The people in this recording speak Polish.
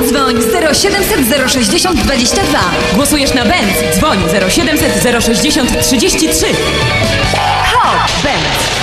Dzwoń 0700 060 22. Głosujesz na Benz? Dzwoń 0700 060 33. Hop! Benz.